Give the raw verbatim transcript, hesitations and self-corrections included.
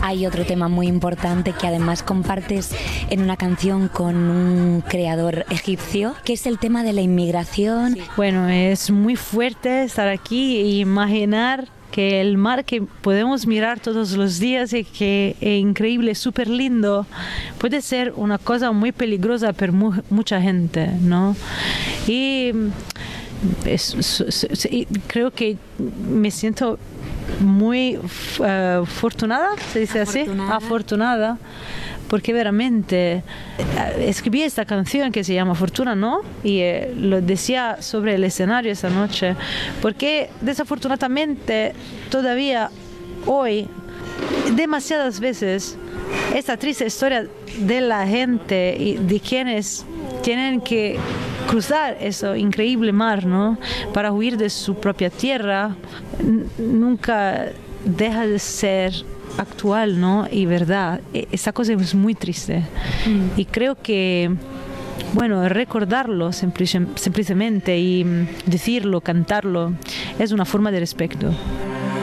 hay otro tema muy importante que además compartes en una canción con un creador egipcio, que es el tema de la inmigración. Sí. Bueno, es muy fuerte estar aquí e imaginar que el mar que podemos mirar todos los días y que es increíble, súper lindo, puede ser una cosa muy peligrosa para mu mucha gente, ¿no? Y es, es, es, creo que me siento muy uh, afortunada, se dice afortunada. así, afortunada, porque veramente escribí esta canción que se llama Fortuna, ¿no? Y eh, lo decía sobre el escenario esa noche, porque desafortunadamente todavía hoy, demasiadas veces, esta triste historia de la gente y de quienes tienen que cruzar ese increíble mar, ¿no? Para huir de su propia tierra, nunca deja de ser actual, ¿no? Y verdad, esa cosa es muy triste. Mm. Y creo que, bueno, recordarlo simplemente y decirlo, cantarlo, es una forma de respeto.